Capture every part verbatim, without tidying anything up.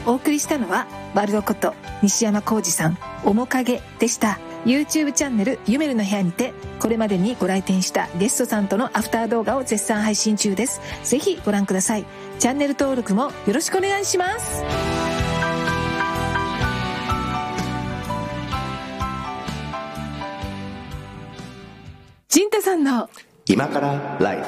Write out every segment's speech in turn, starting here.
お送りしたのはワルドこと西山浩二さん、面影でした。 YouTube チャンネルゆめるの部屋にてこれまでにご来店したゲストさんとのアフター動画を絶賛配信中です。ぜひご覧ください。チャンネル登録もよろしくお願いします。陣太さんの今からライフ。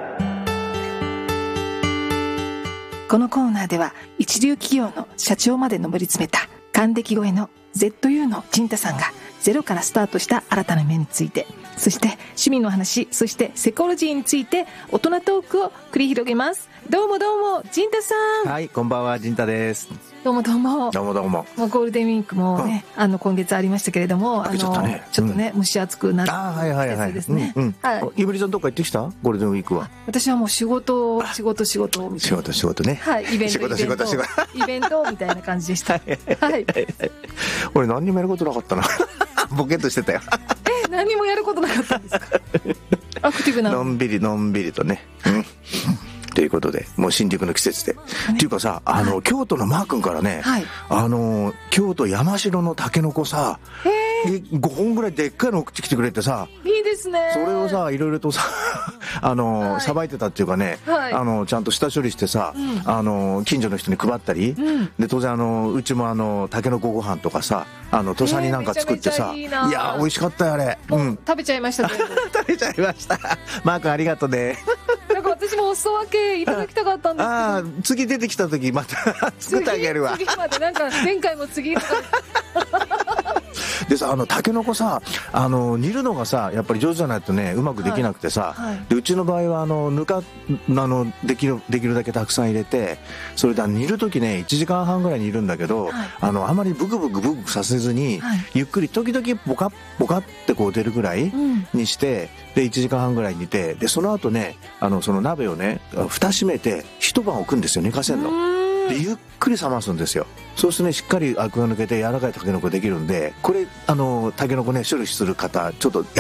このコーナーでは一流企業の社長まで上り詰めた還暦超えの ゼットユー の陣太さんがゼロからスタートした新たな夢について、そして趣味の話、そしてセコロジーについて大人トークを繰り広げます。どうもどうも陣太さん。 はい、こんばんは、陣太です。 どうもどうもどうもどうも。 もうゴールデンウィークもね、うん、あの今月ありましたけれども、あのちょっとね、ちょっとね、うん、蒸し暑くなってやつですね。 ゆめりさんどっか行ってきた？ゴールデンウィークは。 私はもう仕事仕事仕事みたいな。 仕事仕事ね。 はい、イベント仕事仕事仕事イベントみたいな感じでした。はい。 俺何にもやることなかったな。ボケっとしてたよ。 え、何もやることなかったんですか？アクティブな。 のんびりのんびりとね。うんということで、もう新宿の季節で、ね、っていうかさ、あの、はい、京都のマー君からね、はい、あの京都山城のタケノコさ、ごほんぐらいでっかいの送ってきてくれてさ、 いいですね。 それをさ、いろいろとさあのさば、はい、いてたっていうかね、はい、あのちゃんと下処理してさ、うん、あの近所の人に配ったり、うん、で当然あのうちもあのタケノコご飯とかさ、あの土佐になんか作ってさ、 めちゃめちゃいいな。 いや美味しかったよあれ、 うん、食べちゃいました食べちゃいましたマー君ありがとうね。 なんか私もお裾分けいただきたかったんですけど、 ああ次出てきた時また作ってあげるわ。 次までなんか前回も次とかでさ、あのタケノコさ、あの煮るのがさやっぱり上手じゃないとねうまくできなくてさ、はいはい、でうちの場合はあのぬかあのできるできるだけたくさん入れて、それで煮る時ねいちじかんはんぐらい煮るんだけど、はい、あのあまりブクブクブクさせずに、はい、ゆっくり時々ボカッボカってこう出るぐらいにして、うん、でいちじかんはんぐらい煮て、でその後ねあのその鍋をね蓋閉めて一晩置くんですよ。寝かせんのでゆっくり冷ますんですよ。そうするとねしっかりアクが抜けて柔らかいタケノコできるんで、これあのタケノコね処理する方ちょっと